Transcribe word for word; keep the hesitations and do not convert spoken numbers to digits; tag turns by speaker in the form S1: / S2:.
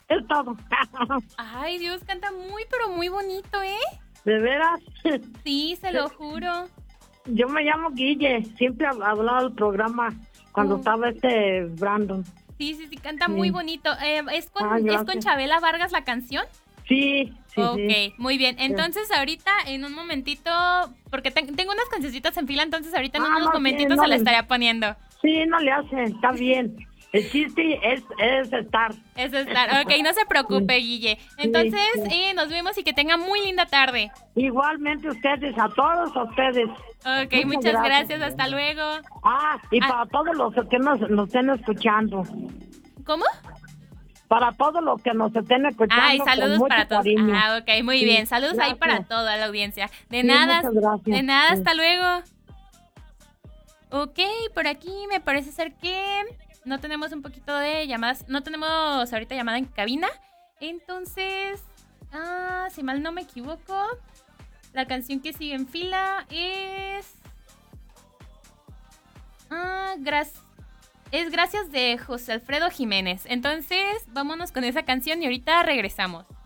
S1: es todo.
S2: Ay, Dios, canta muy, pero muy bonito, ¿eh?
S1: ¿De veras?
S2: Sí, se lo juro.
S1: Yo me llamo Guille, siempre he hablado del programa cuando
S2: Oh.
S1: estaba este Brandon.
S2: Sí, sí, sí, canta
S1: Sí.
S2: muy bonito. Eh, ¿es, con,
S1: Ay,
S2: ¿Es
S1: gracias.
S2: con Chabela Vargas la canción?
S1: Sí, sí,
S2: Ok,
S1: sí.
S2: muy bien. Entonces ahorita en un momentito, porque te- tengo unas cancioncitas en fila, entonces ahorita en
S1: Ah,
S2: unos
S1: no, sí,
S2: momentitos
S1: no
S2: se la
S1: le-
S2: estaría poniendo.
S1: Sí, no le hace, está bien. El chiste es, es estar.
S2: Eso es estar. Ok, no se preocupe, Guille. Entonces,
S1: sí.
S2: eh, nos vemos y que tenga muy linda tarde.
S1: Igualmente ustedes, a todos ustedes.
S2: Ok, muchas, gracias. Hasta luego.
S1: Ah, y
S2: Ah.
S1: para todos los que nos, nos estén escuchando.
S2: ¿Cómo?
S1: Para todos los que nos estén escuchando.
S2: Ay,
S1: con
S2: saludos
S1: mucho
S2: para todos.
S1: cariño.
S2: Ah, ok, muy
S1: Sí,
S2: bien. Saludos ahí para
S1: gracias.
S2: toda la audiencia. De
S1: Sí,
S2: nada.
S1: muchas gracias.
S2: De nada,
S1: Sí.
S2: hasta luego. Ok, por aquí me parece ser que no tenemos un poquito de llamadas. No tenemos ahorita llamada en cabina. Entonces, ah, si mal no me equivoco, la canción que sigue en fila es... Ah, gracias. Es Gracias de José Alfredo Jiménez. Entonces, vámonos con esa canción y ahorita regresamos.